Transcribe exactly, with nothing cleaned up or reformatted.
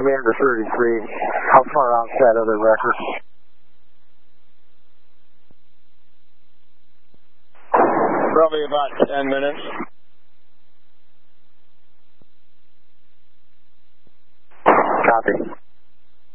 Commander thirty-three, how far out's that other record? Probably about ten minutes. Copy.